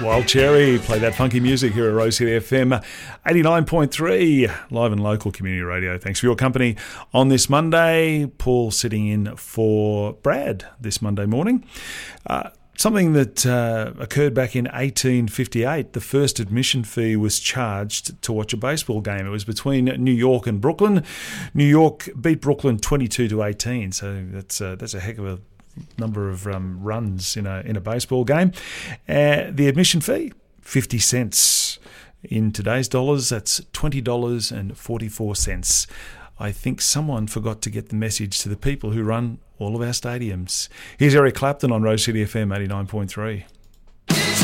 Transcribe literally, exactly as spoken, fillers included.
Wild Cherry, play that funky music here at Rose City F M eighty-nine point three, live and local community radio. Thanks for your company on this Monday. Paul sitting in for Brad this Monday morning. Uh, something that uh, occurred back in eighteen fifty-eight, the first admission fee was charged to watch a baseball game. It was between New York and Brooklyn. New York beat Brooklyn twenty-two to eighteen, so that's uh, that's a heck of a number of um, runs in a in a baseball game. Uh, the admission fee, fifty cents. In today's dollars, that's twenty dollars and forty-four cents. I think someone forgot to get the message to the people who run all of our stadiums. Here's Eric Clapton on Rose City F M eighty-nine point three.